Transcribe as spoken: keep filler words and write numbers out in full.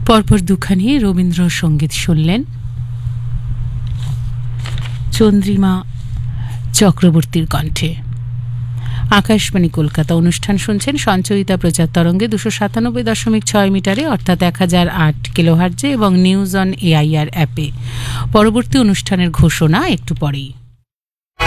পরপর দুখানি রবীন্দ্রসঙ্গীত শুনলেন চন্দ্রিমা চক্রবর্তীর কণ্ঠে। আকাশবাণী কলকাতা অনুষ্ঠান শুনছেন সঞ্চয়িতা প্রচার তরঙ্গে দুশো সাতানব্বই দশমিক ছয় মিটারে অর্থাৎ এক হাজার আট কিলোহার্জে এবং নিউজ অন এআইআর অ্যাপে। পরবর্তী অনুষ্ঠানের ঘোষণা একটু পরেই।